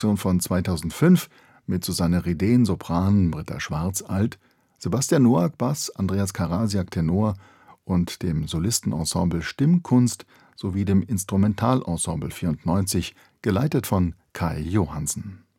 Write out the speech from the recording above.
von 2005 mit Susanne Ridén Sopran, Britta Schwarz Alt, Sebastian Noack Bass, Andreas Karasiak Tenor und dem Solistenensemble Stimmkunst sowie dem Instrumentalensemble 94, geleitet von Kai Johansen.